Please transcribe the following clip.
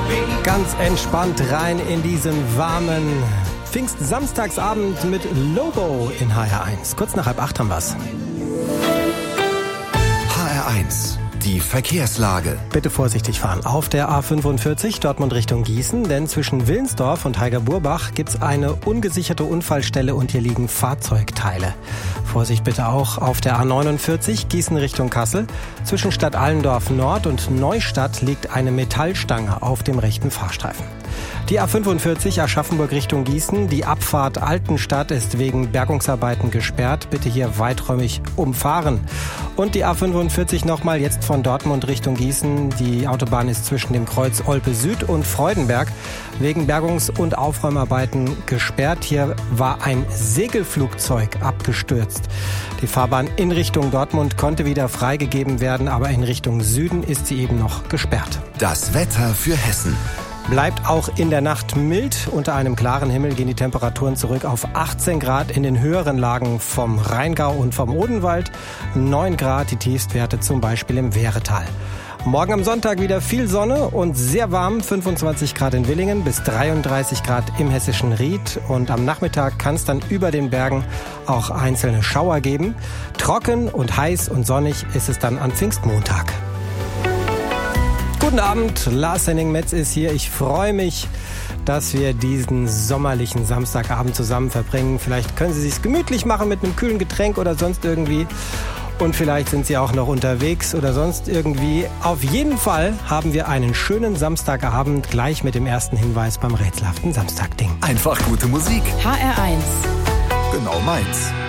Ganz entspannt rein in diesen warmen Pfingst-Samstagsabend mit Lobo in HR1. Kurz nach 7:30 haben wir's. HR1, die Verkehrslage. Bitte vorsichtig fahren. Auf der A45 Dortmund Richtung Gießen, denn zwischen Willensdorf und Heiger-Burbach gibt's eine ungesicherte Unfallstelle und hier liegen Fahrzeugteile. Vorsicht bitte auch auf der A49 Gießen Richtung Kassel. Zwischen Stadt Allendorf Nord und Neustadt liegt eine Metallstange auf dem rechten Fahrstreifen. Die A45 Aschaffenburg Richtung Gießen. Die Abfahrt Altenstadt ist wegen Bergungsarbeiten gesperrt. Bitte hier weiträumig umfahren. Und die A45 nochmal jetzt von Dortmund Richtung Gießen. Die Autobahn ist zwischen dem Kreuz Olpe Süd und Freudenberg wegen Bergungs- und Aufräumarbeiten gesperrt. Hier war ein Segelflugzeug abgestürzt. Die Fahrbahn in Richtung Dortmund konnte wieder freigegeben werden, aber in Richtung Süden ist sie eben noch gesperrt. Das Wetter für Hessen. Bleibt auch in der Nacht mild. Unter einem klaren Himmel gehen die Temperaturen zurück auf 18 Grad in den höheren Lagen vom Rheingau und vom Odenwald. 9 Grad die Tiefstwerte zum Beispiel im Wehretal. Morgen am Sonntag wieder viel Sonne und sehr warm. 25 Grad in Willingen bis 33 Grad im hessischen Ried. Und am Nachmittag kann es dann über den Bergen auch einzelne Schauer geben. Trocken und heiß und sonnig ist es dann an Pfingstmontag. Guten Abend, Lars Henning-Metz ist hier. Ich freue mich, dass wir diesen sommerlichen Samstagabend zusammen verbringen. Vielleicht können Sie sich's gemütlich machen mit einem kühlen Getränk oder sonst irgendwie. Und vielleicht sind Sie auch noch unterwegs oder sonst irgendwie. Auf jeden Fall haben wir einen schönen Samstagabend gleich mit dem ersten Hinweis beim rätselhaften Samstagding. Einfach gute Musik. HR1. Genau meins.